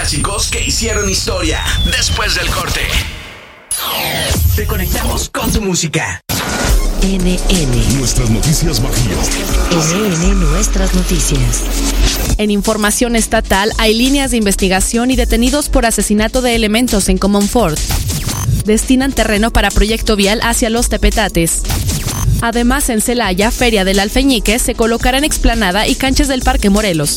clásicos que hicieron historia. Después del corte, te conectamos con tu música. NN. Nuestras noticias Bajío. NN Nuestras noticias. En información estatal hay líneas de investigación y detenidos por asesinato de elementos en Comonfort. Destinan terreno para proyecto vial hacia los Tepetates. Además, en Celaya, Feria del Alfeñique, se colocarán explanada y canchas del Parque Morelos.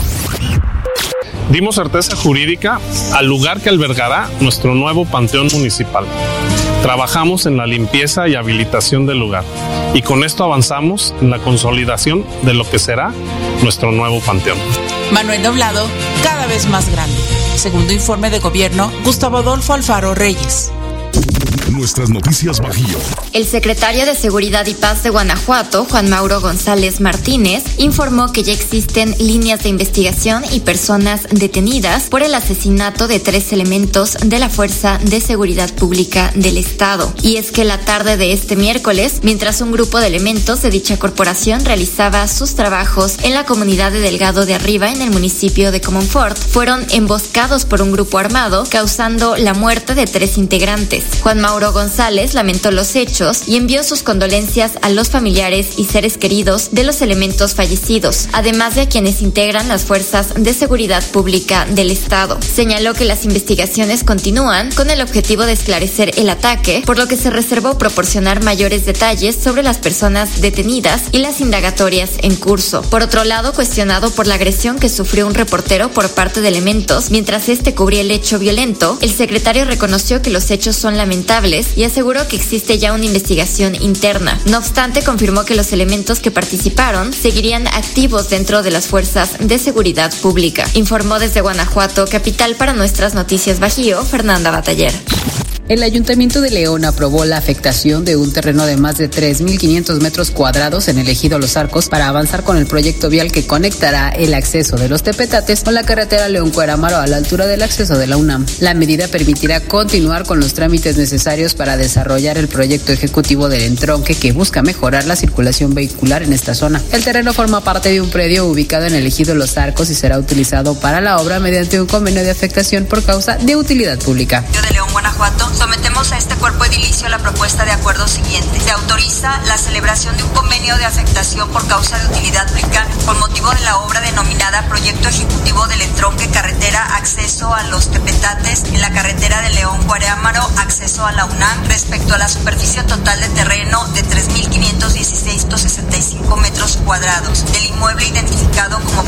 Dimos certeza jurídica al lugar que albergará nuestro nuevo panteón municipal. Trabajamos en la limpieza y habilitación del lugar y con esto avanzamos en la consolidación de lo que será nuestro nuevo panteón. Manuel Doblado, cada vez más grande. Segundo informe de gobierno, Gustavo Adolfo Alfaro Reyes. Nuestras noticias Bajío. El secretario de Seguridad y Paz de Guanajuato, Juan Mauro González Martínez, informó que ya existen líneas de investigación y personas detenidas por el asesinato de 3 elementos de la Fuerza de Seguridad Pública del Estado. Y es que la tarde de este miércoles, mientras un grupo de elementos de dicha corporación realizaba sus trabajos en la comunidad de Delgado de Arriba, en el municipio de Comonfort, fueron emboscados por un grupo armado, causando la muerte de 3 integrantes. Juan Mauro González lamentó los hechos y envió sus condolencias a los familiares y seres queridos de los elementos fallecidos, además de a quienes integran las fuerzas de seguridad pública del Estado. Señaló que las investigaciones continúan con el objetivo de esclarecer el ataque, por lo que se reservó proporcionar mayores detalles sobre las personas detenidas y las indagatorias en curso. Por otro lado, cuestionado por la agresión que sufrió un reportero por parte de elementos mientras este cubría el hecho violento, el secretario reconoció que los hechos son lamentables y aseguró que existe ya una investigación interna. No obstante, confirmó que los elementos que participaron seguirían activos dentro de las fuerzas de seguridad pública. Informó desde Guanajuato, capital para Nuestras Noticias Bajío, Fernanda Bataller. El Ayuntamiento de León aprobó la afectación de un terreno de más de 3.500 metros cuadrados en el ejido Los Arcos para avanzar con el proyecto vial que conectará el acceso de los Tepetates con la carretera León-Cuerámaro a la altura del acceso de la UNAM. La medida permitirá continuar con los trámites necesarios para desarrollar el proyecto ejecutivo del entronque que busca mejorar la circulación vehicular en esta zona. El terreno forma parte de un predio ubicado en el ejido Los Arcos y será utilizado para la obra mediante un convenio de afectación por causa de utilidad pública. De León, Guanajuato, sometemos a este cuerpo edilicio la propuesta de acuerdo siguiente. Se autoriza la celebración de un convenio de afectación por causa de utilidad pública con motivo de la obra denominada Proyecto Ejecutivo del Entronque Carretera Acceso a los Tepetates en la carretera de León-Cuerámaro, acceso a la UNAM, respecto a la superficie total de terreno de 3.516.65 metros cuadrados del inmueble identificado como